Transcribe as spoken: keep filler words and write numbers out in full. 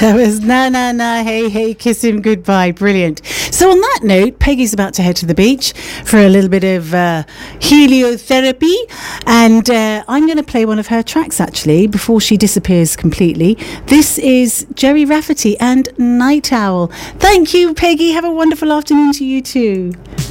That was Na Na Na Hey Hey Kiss Him Goodbye. Brilliant. So on that note, Peggy's about to head to the beach for a little bit of uh, heliotherapy, and uh, I'm going to play one of her tracks actually before she disappears completely. This is Gerry Rafferty and Night Owl. Thank you, Peggy. Have a wonderful afternoon to you too.